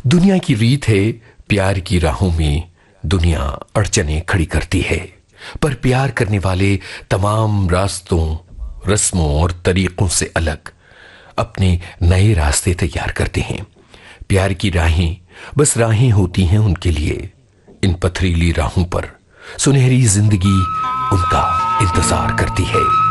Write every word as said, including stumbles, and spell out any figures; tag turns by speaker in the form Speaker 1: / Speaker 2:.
Speaker 1: दुनिया की रीत है, प्यार की राहों में दुनिया अड़चने खड़ी करती है, पर प्यार करने वाले तमाम रास्तों, रस्मों और तरीकों से अलग अपने नए रास्ते तैयार करते हैं। प्यार की राहें बस राहें होती हैं उनके लिए। इन पथरीली राहों पर सुनहरी जिंदगी उनका इंतजार करती है।